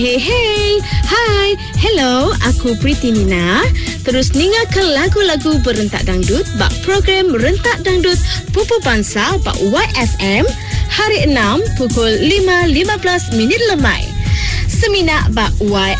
Hey, hai, hello, aku Priti Nina. Terus dengarkan lagu-lagu berentak dangdut bak program Rentak Dangdut Pupu Bangsa bak YFM hari 6 pukul 5.15 minit lemai. Seminak bak YFM